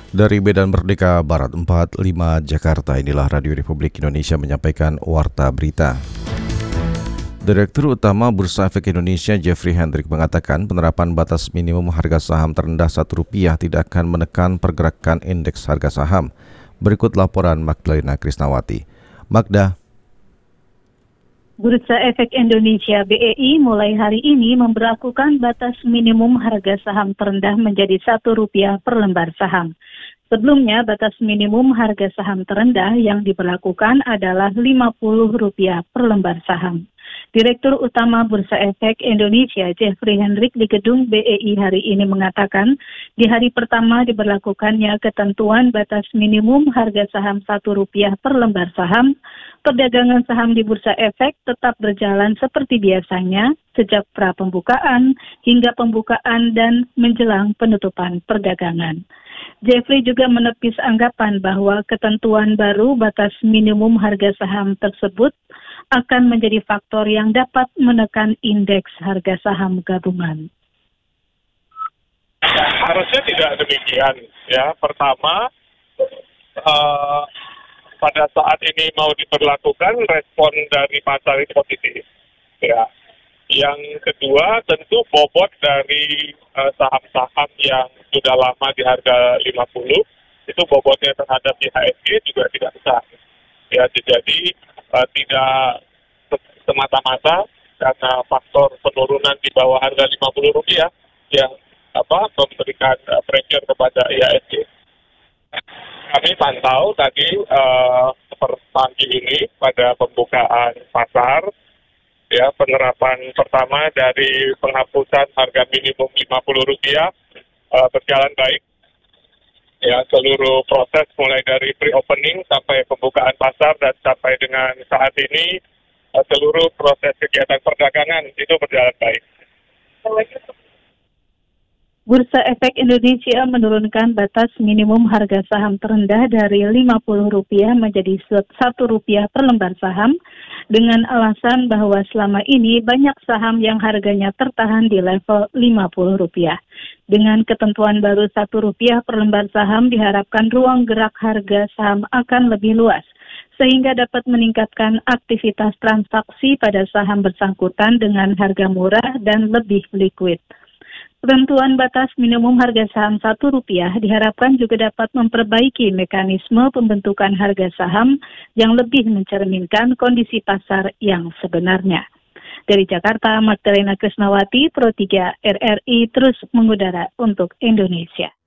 Dari Medan Merdeka Barat 45 Jakarta, inilah Radio Republik Indonesia menyampaikan Warta Berita. Direktur Utama Bursa Efek Indonesia Jeffrey Hendrik mengatakan penerapan batas minimum harga saham terendah Rp1 tidak akan menekan pergerakan indeks harga saham. Berikut laporan Magdalena Krisnawati. Magda. Bursa Efek Indonesia BEI mulai hari ini memberlakukan batas minimum harga saham terendah menjadi Rp1 per lembar saham. Sebelumnya, batas minimum harga saham terendah yang diberlakukan adalah Rp50 per lembar saham. Direktur Utama Bursa Efek Indonesia Jeffrey Hendrik di gedung BEI hari ini mengatakan, di hari pertama diberlakukannya ketentuan batas minimum harga saham Rp1 per lembar saham, perdagangan saham di Bursa Efek tetap berjalan seperti biasanya sejak pra-pembukaan hingga pembukaan dan menjelang penutupan perdagangan. Jeffrey juga menepis anggapan bahwa ketentuan baru batas minimum harga saham tersebut akan menjadi faktor yang dapat menekan indeks harga saham gabungan. Harusnya tidak demikian, ya. Pertama, pada saat ini mau diberlakukan, respon dari pasar itu positif, ya. Yang kedua, tentu bobot dari saham-saham yang sudah lama di harga 50, itu bobotnya terhadap IHSG juga tidak besar. Ya, jadi tidak semata-mata karena faktor penurunan di bawah harga Rp50 yang memberikan pressure kepada IHSG. Kami pantau tadi pagi ini pada pembukaan pasar, ya, penerapan pertama dari penghapusan harga minimum Rp50 berjalan baik. Ya, seluruh proses mulai dari pre-opening sampai pembukaan pasar dan sampai dengan saat ini seluruh proses kegiatan perdagangan itu berjalan baik. Bursa Efek Indonesia menurunkan batas minimum harga saham terendah dari Rp50 menjadi Rp1 per lembar saham dengan alasan bahwa selama ini banyak saham yang harganya tertahan di level Rp50. Dengan ketentuan baru Rp1 per lembar saham diharapkan ruang gerak harga saham akan lebih luas, sehingga dapat meningkatkan aktivitas transaksi pada saham bersangkutan dengan harga murah dan lebih liquid. Ketentuan batas minimum harga saham Rp1 diharapkan juga dapat memperbaiki mekanisme pembentukan harga saham yang lebih mencerminkan kondisi pasar yang sebenarnya. Dari Jakarta, Magdalena Krisnawati, Pro 3 RRI terus mengudara untuk Indonesia.